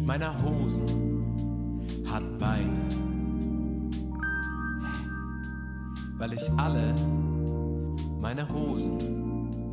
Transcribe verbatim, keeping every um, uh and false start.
meiner Hosen hat Beine, weil ich alle meine Hosen